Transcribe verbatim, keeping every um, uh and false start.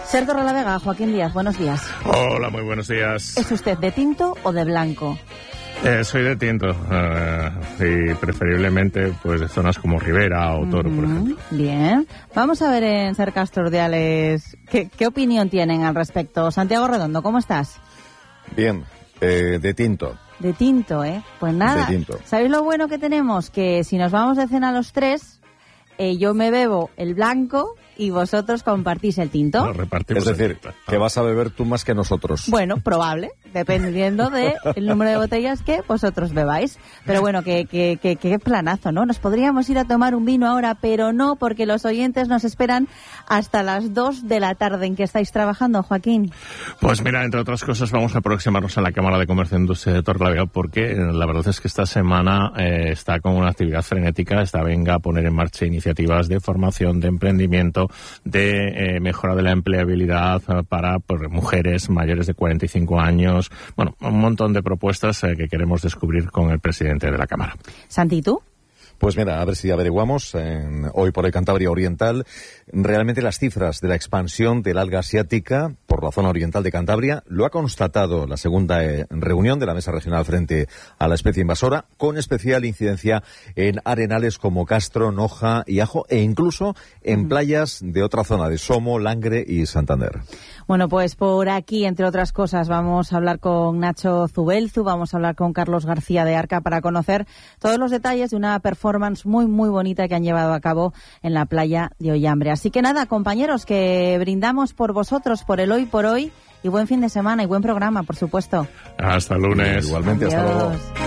Ser Torrelavega, Joaquín Díaz, buenos días. Hola, muy buenos días. ¿Es usted de tinto o de blanco? Eh, soy de tinto uh, y preferiblemente pues de zonas como Ribera o Toro, mm-hmm. por ejemplo. Bien. Vamos a ver en Ser Castordiales ¿qué, qué opinión tienen al respecto. Santiago Redondo, ¿cómo estás? Bien, eh, de tinto. De tinto, ¿eh? Pues nada, de tinto. ¿Sabéis lo bueno que tenemos? Que si nos vamos de cena los tres, eh, yo me bebo el blanco y vosotros compartís el tinto. Lo repartimos. Es decir, que vas a beber tú más que nosotros. Bueno, probable, dependiendo del número de botellas que vosotros bebáis. Pero bueno, que, que, que, que planazo, ¿no? Nos podríamos ir a tomar un vino ahora, pero no, porque los oyentes nos esperan hasta las dos de la tarde. ¿En qué estáis trabajando, Joaquín? Pues mira, entre otras cosas, vamos a aproximarnos a la Cámara de Comercio e Industria de Torrelavega, porque la verdad es que esta semana eh, está con una actividad frenética. Esta venga a poner en marcha iniciativas de formación, de emprendimiento, de eh, mejora de la empleabilidad uh, para pues, mujeres mayores de cuarenta y cinco años. Bueno, un montón de propuestas eh, que queremos descubrir con el presidente de la Cámara. Santi, ¿tú? Pues mira, a ver si averiguamos en Hoy por el Cantabria Oriental realmente las cifras de la expansión del alga asiática por la zona oriental de Cantabria. Lo ha constatado la segunda eh, reunión de la Mesa Regional frente a la especie invasora, con especial incidencia en arenales como Castro, Noja y Ajo, e incluso en mm. playas de otra zona, de Somo, Langre y Santander. Bueno, pues por aquí, entre otras cosas, vamos a hablar con Nacho Zubelzu, vamos a hablar con Carlos García de Arca para conocer todos los detalles de una performance muy, muy bonita que han llevado a cabo en la playa de Ollambre. Así que nada, compañeros, que brindamos por vosotros, por el hoy por hoy, y buen fin de semana y buen programa, por supuesto. Hasta el lunes. Igualmente, Adiós. hasta luego.